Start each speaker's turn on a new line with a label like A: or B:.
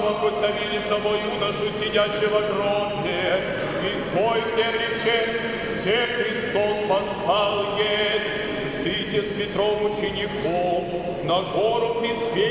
A: Яко Савилиша юношу, сидящего в гробе, и пойте, рече, все Христос восстал есть, сидите с Петром учеником, на гору приспели.